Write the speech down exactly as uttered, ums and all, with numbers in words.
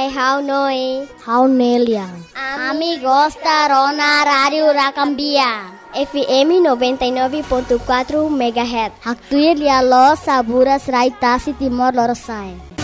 Hai, how noi? How neliang. Amigos da Rona Rádio Rakambia. F M noventa e nove ponto quatro megahertz. Haktuye lialo Saburas Raitasi Timor Leste.